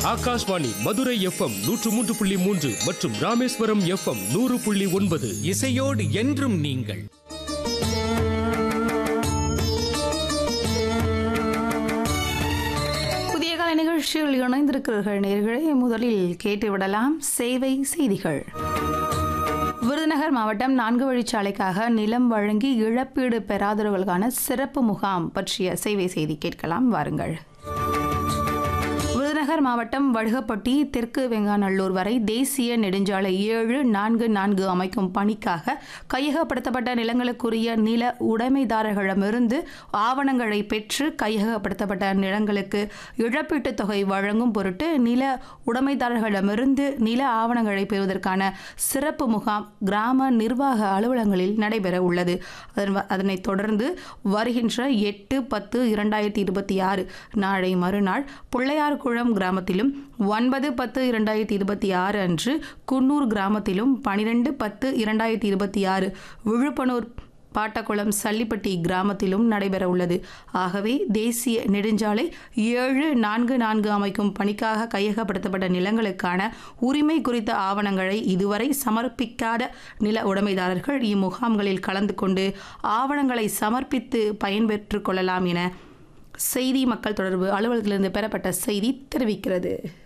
Akashvani Madurai FM 103.3 மற்றும் Rameswaram FM 100.9. இசையோடு என்றும் நீங்கள். புதிய கால நிகழ்ச்சியில் இணைந்திருக்கிறீர்கள் நேயர்களே. முதலில் கேட்டுவிடலாம் சேவை செய்திகள். விருதுநகர் மாவட்டம் 4 வழிச்சாலைக்காக நிலம் வழங்கி இழப்பீடு பெறாதவர்களுக்கான சிறப்பு முகாம் பற்றிய சேவை செய்தி கேட்கலாம், வாருங்கள். விருதுநகர் மாவட்டம் வடுகப்பட்டி தெற்கு வெங்காநல்லூர் வரை தேசிய நெடுஞ்சாலை 744 அமைக்கும் பணிக்காக கையகப்படுத்தப்பட்ட நிலங்களுக்குரிய நில உடைமைதாரர்களிடமிருந்து ஆவணங்களை பெற்று கையகப்படுத்தப்பட்ட நிலங்களுக்கு இழப்பீட்டுத் தொகை வழங்கும் பொருட்டு நில உடைமைதாரர்களிடமிருந்து நில ஆவணங்களை பெறுவதற்கான சிறப்பு முகாம் கிராம நிர்வாக அலுவலகங்களில் நடைபெற உள்ளது. அதனைத் தொடர்ந்து வருகின்ற 8-10-2026 நாளை மறுநாள் பிள்ளையார்குளம் கிராமத்திலும் 9-10-2026 அன்று குன்னூர் கிராமத்திலும் 12-10-2026 விழுப்பனூர் பாட்டக்குளம் சல்லிப்பட்டி கிராமத்திலும் நடைபெற உள்ளது. ஆகவே தேசிய நெடுஞ்சாலை 744 அமைக்கும் பணிக்காக கையகப்படுத்தப்பட்ட நிலங்களுக்கான உரிமை குறித்த ஆவணங்களை இதுவரை சமர்ப்பிக்காத நில உடைமைதாரர்கள் இம்முகாம்களில் கலந்து கொண்டு ஆவணங்களை சமர்ப்பித்து பயன்பெற்றுக் கொள்ளலாம் என செய்தி மக்கள் தொடர்பு அலுவலகத்திலிருந்து பெறப்பட்ட செய்தி தெரிவிக்கிறது.